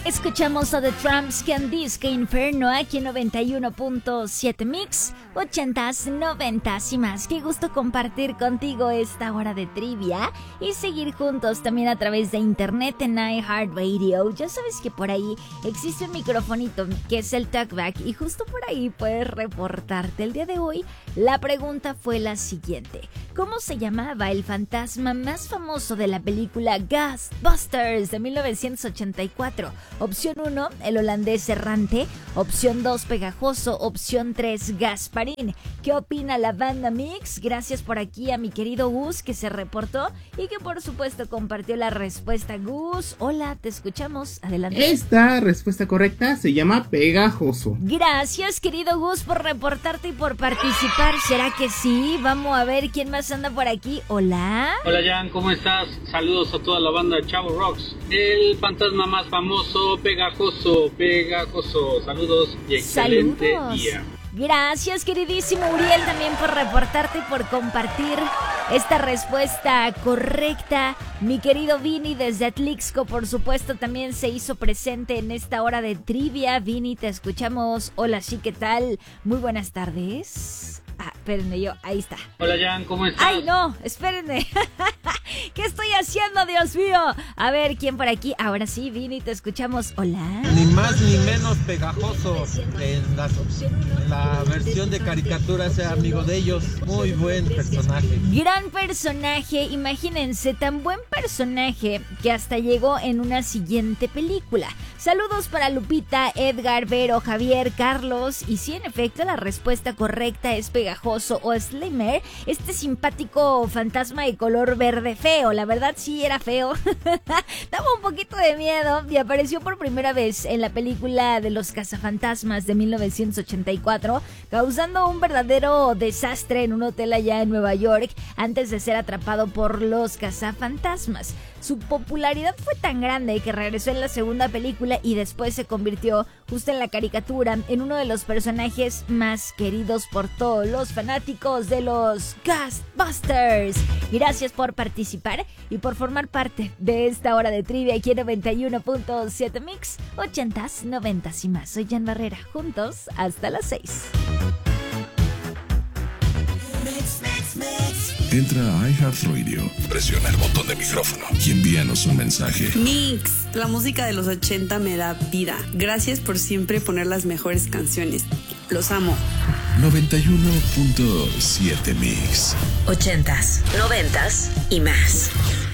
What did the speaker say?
Escuchamos a The Tramps con Disco Inferno aquí en 91.7 Mix, 80s, 90s y más. Qué gusto compartir contigo esta hora de trivia y seguir juntos también a través de internet en iHeartRadio. Ya sabes que por ahí existe un microfonito que es el talkback y justo por ahí puedes reportarte. El día de hoy la pregunta fue la siguiente: ¿cómo se llamaba el fantasma más famoso de la película Ghostbusters de 1984? Opción 1, el holandés errante. Opción 2, pegajoso. Opción 3, Gasparín. ¿Qué opina la banda Mix? Gracias por aquí a mi querido Gus, que se reportó y que por supuesto compartió la respuesta. Gus, hola, te escuchamos. Adelante. Esta respuesta correcta se llama pegajoso. Gracias, querido Gus, por reportarte y por participar. ¿Será que sí? Vamos a ver quién más anda por aquí. Hola. Hola, Jan, ¿cómo estás? Saludos a toda la banda de Chavo Rocks. El fantasma más famoso, pegajoso. Saludos y excelente día. Gracias, queridísimo Uriel, también por reportarte y por compartir esta respuesta correcta. Mi querido Vini desde Atlixco, por supuesto, también se hizo presente en esta hora de trivia. Vini, te escuchamos. Hola, sí, ¿qué tal? Muy buenas tardes. Espérenme, ahí está. Hola, Jan, ¿cómo estás? ¡Ay, no! Espérenme. ¿Qué estoy haciendo, Dios mío? A ver, ¿quién por aquí? Ahora sí, Vini, te escuchamos. Hola. Ni más ni menos pegajoso. En la versión de caricatura, sea amigo de ellos. Muy buen personaje. Gran personaje, imagínense, tan buen personaje que hasta llegó en una siguiente película. Saludos para Lupita, Edgar, Vero, Javier, Carlos. Y sí, en efecto, la respuesta correcta es pegajoso o Slimer, este simpático fantasma de color verde feo. La verdad sí era feo. Daba un poquito de miedo y apareció por primera vez en la película de los cazafantasmas de 1984, causando un verdadero desastre en un hotel allá en Nueva York antes de ser atrapado por los cazafantasmas. Su popularidad fue tan grande que regresó en la segunda película y después se convirtió justo en la caricatura en uno de los personajes más queridos por todos los fanáticos de los Ghostbusters. Gracias por participar y por formar parte de esta hora de trivia aquí en 91.7 Mix, 80s, 90s y más. Soy Jan Barrera, juntos hasta las 6. Entra a iHeartRadio, presiona el botón de micrófono y envíanos un mensaje. Mix, la música de los 80 me da vida. Gracias por siempre poner las mejores canciones. Los amo. 91.7 Mix. 80s, 90s y más.